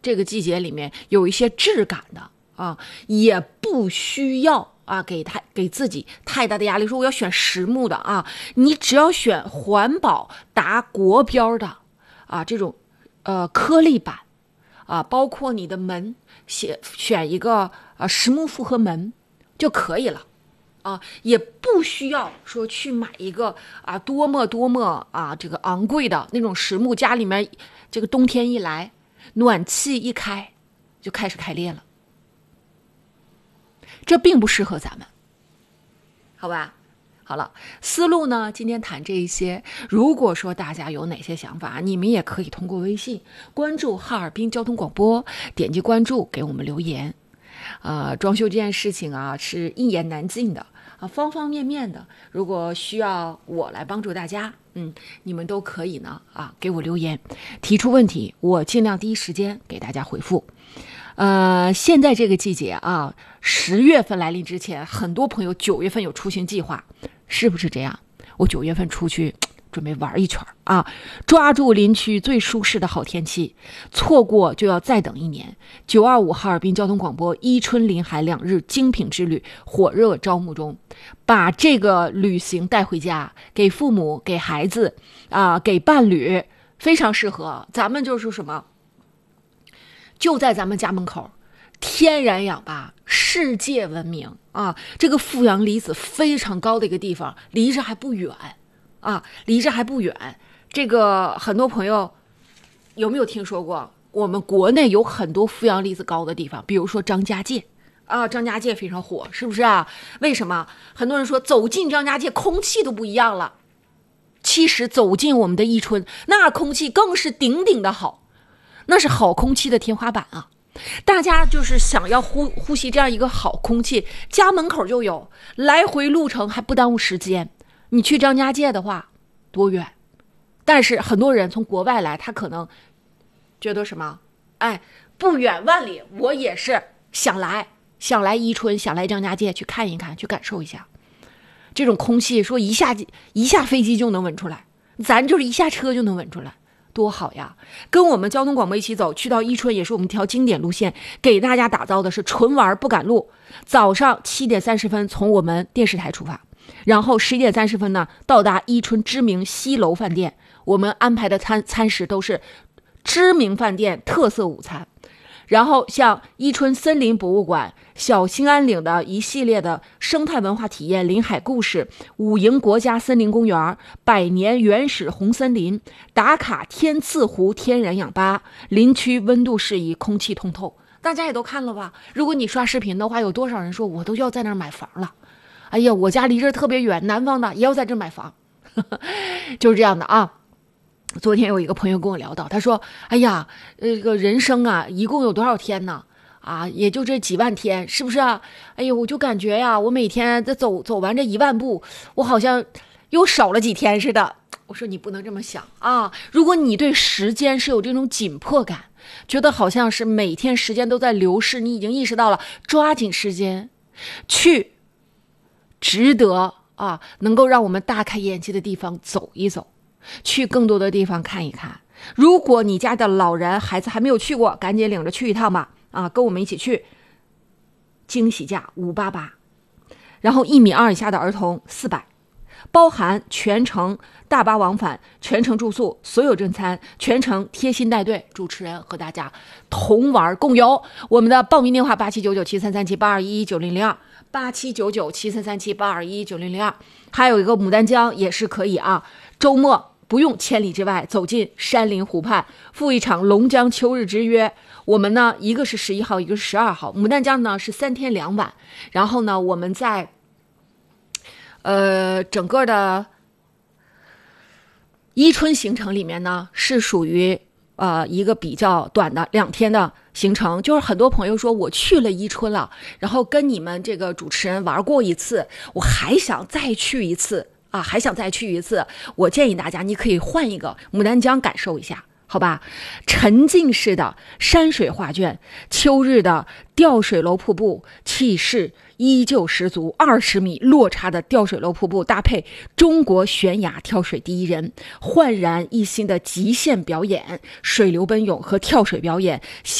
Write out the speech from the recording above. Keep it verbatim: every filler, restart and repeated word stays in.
这个季节里面有一些质感的啊，也不需要啊给他给自己太大的压力，说我要选实木的啊，你只要选环保达国标的啊这种呃颗粒板啊，包括你的门选选一个呃实木复合门就可以了。啊，也不需要说去买一个啊多么多么啊这个昂贵的那种实木，家里面这个冬天一来，暖气一开就开始开裂了，这并不适合咱们，好吧？好了，思路呢，今天谈这一些。如果说大家有哪些想法，你们也可以通过微信关注哈尔滨交通广播，点击关注给我们留言。呃，装修这件事情啊，是一言难尽的啊，方方面面的。如果需要我来帮助大家，嗯，你们都可以呢啊，给我留言，提出问题，我尽量第一时间给大家回复。呃，现在这个季节啊，十月份来临之前，很多朋友九月份有出行计划，是不是这样？我九月份出去准备玩一圈啊，抓住林区最舒适的好天气，错过就要再等一年。九二五哈尔滨交通广播伊春临海两日精品之旅火热招募中，把这个旅行带回家，给父母、给孩子啊、给伴侣，非常适合。咱们就是什么？就在咱们家门口，天然氧吧，世界闻名啊！这个负氧离子非常高的一个地方，离着还不远啊，离着还不远。这个很多朋友有没有听说过？我们国内有很多负氧离子高的地方，比如说张家界啊，张家界非常火，是不是啊？为什么？很多人说走进张家界，空气都不一样了。其实走进我们的伊春，那空气更是顶顶的好。那是好空气的天花板啊！大家就是想要呼呼吸这样一个好空气，家门口就有，来回路程还不耽误时间。你去张家界的话，多远？但是很多人从国外来，他可能觉得什么？哎，不远万里，我也是想来，想来伊春，想来张家界去看一看，去感受一下这种空气。说一下一下飞机就能闻出来，咱就是一下车就能闻出来。多好呀！跟我们交通广播一起走，去到伊春也是我们一条经典路线，给大家打造的是纯玩不赶路。早上七点三十分从我们电视台出发，然后十一点三十分呢到达伊春知名西楼饭店，我们安排的餐餐食都是知名饭店特色午餐。然后像伊春森林博物馆、小兴安岭的一系列的生态文化体验、临海故事、五营国家森林公园、百年原始红森林、打卡天赐湖天然氧吧，林区温度适宜，空气通透。大家也都看了吧？如果你刷视频的话，有多少人说我都要在那儿买房了？哎呀，我家离这儿特别远，南方的也要在这儿买房，就是这样的啊。昨天有一个朋友跟我聊到，他说哎呀这个人生啊一共有多少天呢？啊也就这几万天，是不是啊？哎呦，我就感觉呀，我每天在走走完这一万步，我好像又少了几天似的。我说你不能这么想啊，如果你对时间是有这种紧迫感，觉得好像是每天时间都在流逝，你已经意识到了，抓紧时间去值得啊能够让我们大开眼界的地方走一走，去更多的地方看一看。如果你家的老人孩子还没有去过，赶紧领着去一趟吧啊，跟我们一起去。惊喜价五八八，然后一米二以下的儿童四百，包含全程大巴往返、全程住宿、所有正餐、全程贴心带队，主持人和大家同玩共游。我们的报名电话八七九九七三三七八二一九零零二，八七九九七三三七八二一九零零二。还有一个牡丹江也是可以啊，周末不用千里之外走进山林湖畔，赴一场龙江秋日之约。我们呢，一个是十一号，一个是十二号。牡丹江呢是三天两晚，然后呢，我们在呃整个的伊春行程里面呢，是属于呃一个比较短的两天的行程。就是很多朋友说我去了伊春了，然后跟你们这个主持人玩过一次，我还想再去一次。啊，还想再去一次，我建议大家你可以换一个牡丹江感受一下，好吧？沉浸式的山水画卷，秋日的吊水楼瀑布，气势依旧十足，二十米落差的吊水楼瀑布搭配中国悬崖跳水第一人，焕然一新的极限表演，水流奔涌和跳水表演